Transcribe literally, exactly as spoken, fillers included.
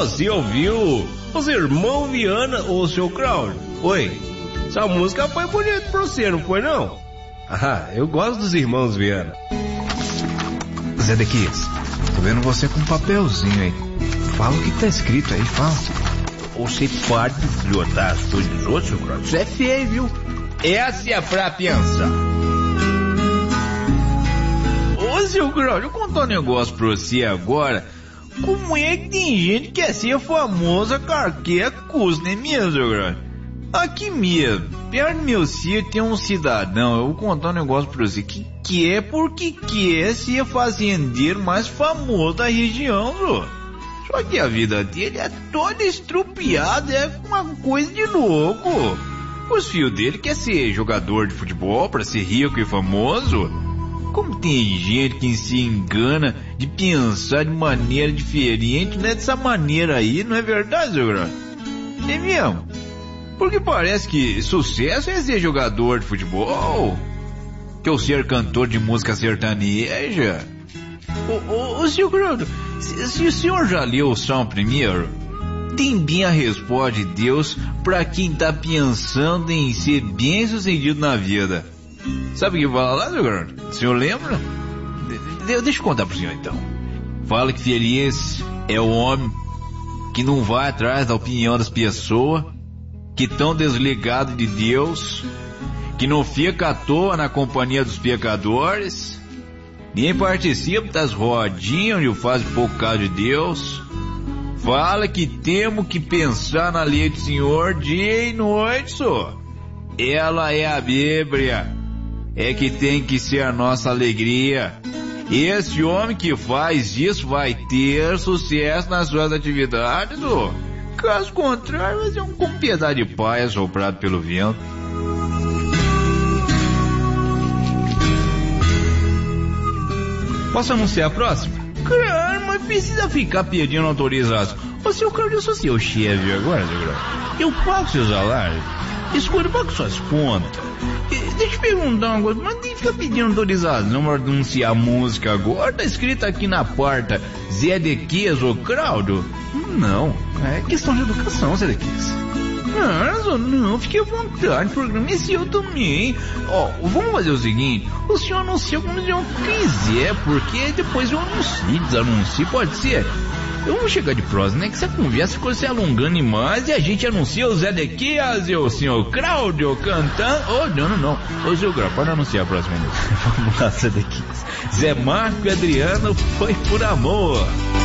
Você ouviu os Irmãos Viana, ô seu Cláudio? Oi, essa música foi bonita pra você, não foi não? Ah, eu gosto dos Irmãos Viana. Zé Dequias, tô vendo você com um papelzinho aí. Fala o que tá escrito aí, fala. Você pode filhotar as coisas dos outros, seu Cláudio? Isso é feio, viu? Essa é pra pensar. Ô, seu Cláudio, eu vou contar um negócio pra você agora. Como é que tem gente que quer ser famosa, qualquer custo, não é mesmo, seu Cláudio? Aqui mesmo, perto do meu sítio tem um cidadão, eu vou contar um negócio pra você, que quer porque quer ser fazendeiro mais famoso da região, senhor. Só que a vida dele é toda estrupiada, é uma coisa de louco. Os filhos dele querem ser jogador de futebol pra ser rico e famoso. Como tem gente que se engana de pensar de maneira diferente, não é dessa maneira aí, não é verdade, seu Grande? É mesmo? Porque parece que sucesso é ser jogador de futebol, que eu ser cantor de música sertaneja. Ô, ô, ô seu Grande, se, se o senhor já leu o Salmo primeiro, tem bem a resposta de Deus pra quem tá pensando em ser bem sucedido na vida. Sabe o que fala lá, seu Grande? O senhor lembra? De, de, deixa eu contar pro senhor então. Fala que feliz é o homem que não vai atrás da opinião das pessoas, que tão desligado de Deus, que não fica à toa na companhia dos pecadores, nem participa das rodinhas onde faz pouco caso de Deus. Fala que temos que pensar na lei do Senhor dia e noite, só. Ela é a Bíblia. É que tem que ser a nossa alegria. Esse homem que faz isso vai ter sucesso nas suas atividades, ó. Caso contrário, vai ser um com pedaço de paia soprado pelo vento. Posso anunciar a próxima? Claro, mas precisa ficar pedindo autorização. Ô, seu Claudio, eu sou seu chefe agora, seu Claudio. Eu pago seu salário. Escolha, pago suas contas. Deixa eu perguntar uma coisa, mas tem que ficar pedindo autorização para anunciar a música agora? Tá escrito aqui na porta, Zé Dequias ou Claudio? Não, é questão de educação, Zé Dequias. Não, não, fique à vontade, o programa é seu também. Ó, vamos fazer o seguinte, o senhor anuncia como o senhor quiser, porque depois eu anuncio, desanuncio, pode ser? Eu vou chegar de próximo, né? Que essa conversa ficou se alongando demais e a gente anuncia o Zé Dequias e o senhor Claudio cantando. Oh, não, não, não. Ô, senhor Claudio, pode anunciar a próxima vez. Vamos lá, Zé Dequias. Zé Marco e Adriano foi por amor.